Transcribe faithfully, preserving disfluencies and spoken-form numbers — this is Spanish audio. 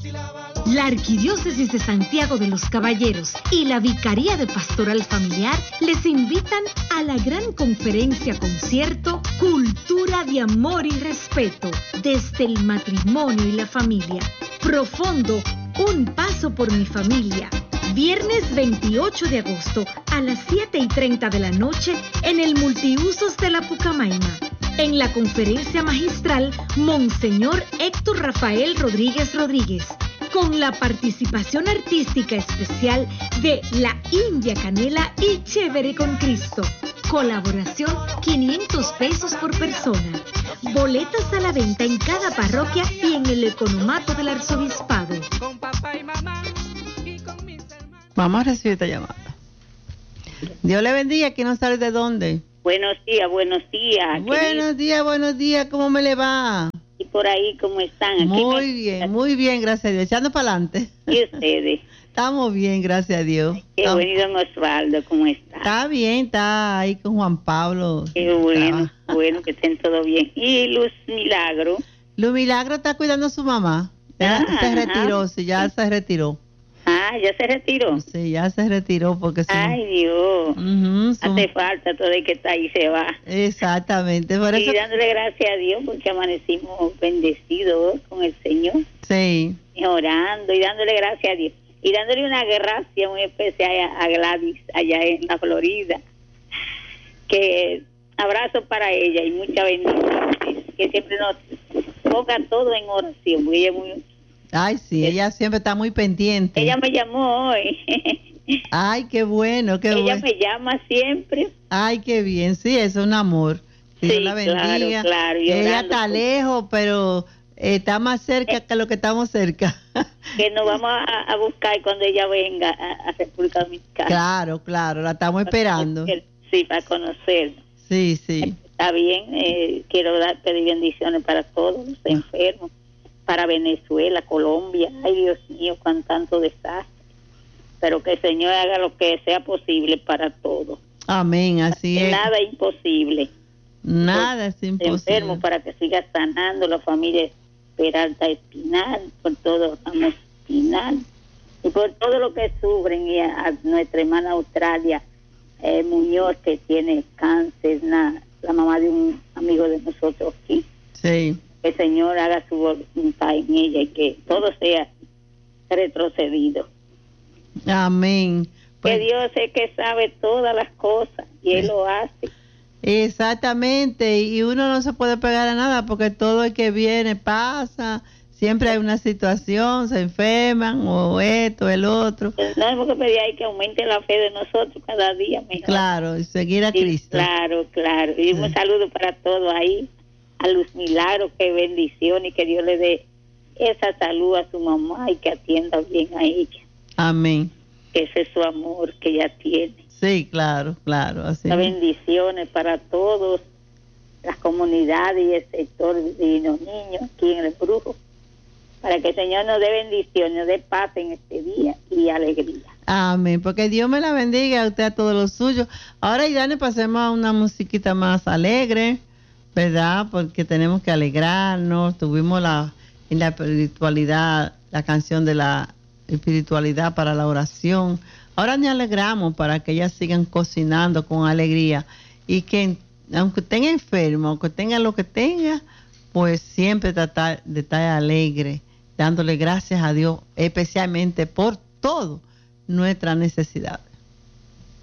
La Arquidiócesis de Santiago de los Caballeros y la Vicaría de Pastoral Familiar les invitan a la gran conferencia concierto Cultura de Amor y Respeto desde el matrimonio y la familia. Profundo, un paso por mi familia. Viernes veintiocho de agosto a las siete y treinta de la noche en el Multiusos de la Pucamaima. En la conferencia magistral, Monseñor Héctor Rafael Rodríguez Rodríguez, con la participación artística especial de La India Canela y Chévere con Cristo. Colaboración quinientos pesos por persona. Boletas a la venta en cada parroquia y en el economato del arzobispado. Vamos a recibir esta llamada. Dios le bendiga, que no sabe de dónde. Buenos días, buenos días. Buenos días, buenos días, ¿cómo me le va? ¿Y por ahí cómo están? Aquí muy me... bien, muy bien, gracias a Dios. Echando para adelante. ¿Y ustedes? Estamos bien, gracias a Dios. Qué Estamos... bueno, don Osvaldo, ¿cómo está? Está bien, está ahí con Juan Pablo. Qué bueno, ah. bueno que estén todo bien. ¿Y Luz Milagro? Luz Milagro está cuidando a su mamá. Ah, se retiró, sí, ya sí. se retiró. Ah, ya se retiró. Sí, ya se retiró porque... Su... Ay, Dios. Uh-huh, su... Hace falta todo el que está ahí se va. Exactamente. Por eso... Y dándole gracias a Dios porque amanecimos bendecidos con el Señor. Sí. Y orando y dándole gracias a Dios. Y dándole una gracia muy especial a, a Gladys allá en la Florida. Que abrazo para ella y mucha bendición. Que siempre nos toca todo en oración, porque ella es muy... Ay, sí, ella siempre está muy pendiente. Ella me llamó hoy. Ay, qué bueno, qué ella bueno. Ella me llama siempre. Ay, qué bien, sí, es un amor. Dios sí, la bendiga. Claro, claro. Ella está por... lejos, pero eh, está más cerca eh, que lo que estamos cerca. Que nos vamos a, a buscar cuando ella venga a, a República Dominicana. Claro, claro, la estamos para esperando. Conocer, sí, para conocerla. Sí, sí. Está bien, eh, quiero dar, pedir bendiciones para todos los enfermos. Para Venezuela, Colombia, ay Dios mío, con tanto desastre, pero que el Señor haga lo que sea posible para todos. Amén, así es. Nada es imposible. Nada es imposible. Enfermo para que siga sanando la familia Peralta Espinal, por todo Ramos Espinal, y por todo lo que sufren, y a, a nuestra hermana Australia eh, Muñoz, que tiene cáncer, na, la mamá de un amigo de nosotros aquí. Sí. Que el Señor haga su voluntad en ella y que todo sea retrocedido. Amén. Pues, que Dios es que sabe todas las cosas y Él lo hace. Exactamente, y uno no se puede pegar a nada porque todo el que viene pasa, siempre hay una situación, se enferman o esto, el otro. Tenemos que pedir ahí que aumente la fe de nosotros cada día mejor. Claro, y seguir a sí, Cristo. Claro, claro. Y sí. Un saludo para todos ahí. A Luz Milagro, que bendición y que Dios le dé esa salud a su mamá y que atienda bien a ella. Amén. Que ese es su amor que ella tiene. Sí, claro, claro. Así. Bendiciones para todos, las comunidades y el sector de los niños aquí en el Brujo, para que el Señor nos dé bendiciones, nos dé paz en este día y alegría. Amén, porque Dios me la bendiga a usted, a todos los suyos. Ahora, Idane, pasemos a una musiquita más alegre, ¿verdad? Porque tenemos que alegrarnos. Tuvimos la en la espiritualidad, la canción de la espiritualidad para la oración. Ahora nos alegramos para que ellas sigan cocinando con alegría y que aunque estén enfermos, aunque tengan lo que tengan, pues siempre tratar de estar alegre, dándole gracias a Dios, especialmente por todo nuestras necesidades.